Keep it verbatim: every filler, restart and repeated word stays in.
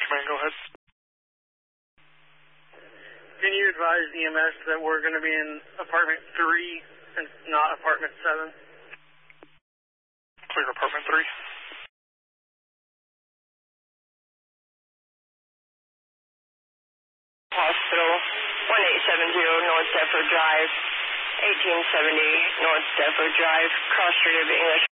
Command, go ahead. Can you advise E M S that we're going to be in apartment three and not apartment seven? Clear apartment three. Hospital, one eight seven zero North Deptford Drive, eighteen seventy North Deptford Drive, cross street of English.